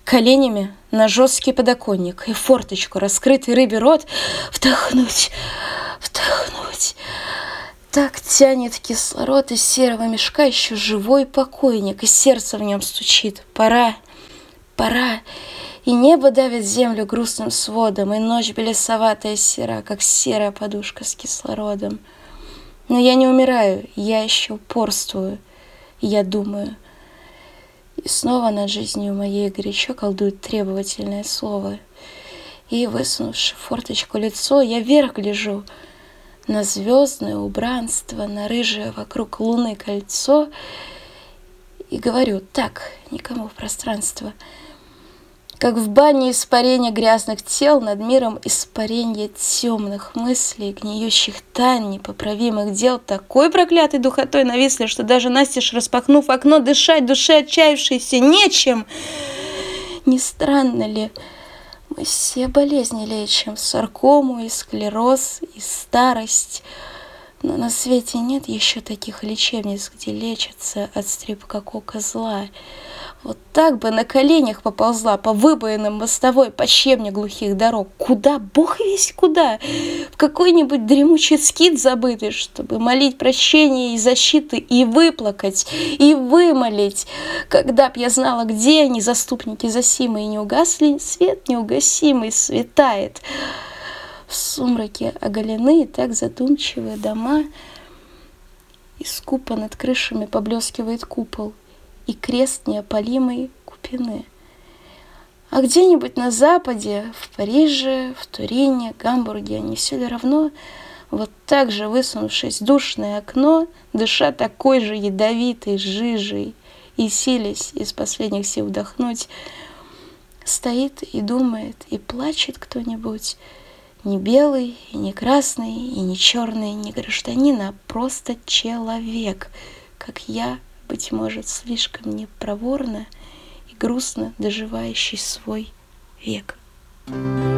коленями на жесткий подоконник и форточку, раскрытый рыбий рот, вдохнуть, вдохнуть. Так тянет кислород из серого мешка еще живой покойник, и сердце в нем стучит. Пора, пора. И небо давит землю грустным сводом, и ночь белесоватая сера, как серая подушка с кислородом. Но я не умираю, я еще упорствую, я думаю. И снова над жизнью моей горячо колдует требовательное слово. И, высунувши форточку лицо, я вверх гляжу на звездное убранство, на рыжее вокруг луны кольцо, и говорю так, никому в пространство: как в бане испарения грязных тел, над миром испарения темных мыслей, гниющих тайн, непоправимых дел, такой проклятой духотой нависли, что даже настежь распахнув окно, дышать душе отчаявшейся нечем. Не странно ли, мы все болезни лечим, саркому и склероз, и старость, но на свете нет еще таких лечебниц, где лечатся от стрепкокока зла. Вот так бы на коленях поползла по выбоинам мостовой, по щебню глухих дорог. Куда? Бог весть куда? В какой-нибудь дремучий скит забытый, чтобы молить прощения и защиты, и выплакать, и вымолить. Когда б я знала, где они, заступники засимые, не угасли, свет неугасимый светает. В сумраке оголены так задумчивые дома, и скупо над крышами поблескивает купол, и крест неопалимой купины. А где-нибудь на западе, в Париже, в Турине, Гамбурге, не все ли равно, вот так же, высунувшись в душное окно, дыша такой же ядовитой жижей и силясь из последних сил вдохнуть, стоит и думает, и плачет кто-нибудь, не белый, и не красный, и не черный, не гражданин, а просто человек, как я, быть может, слишком непроворно и грустно доживающий свой век.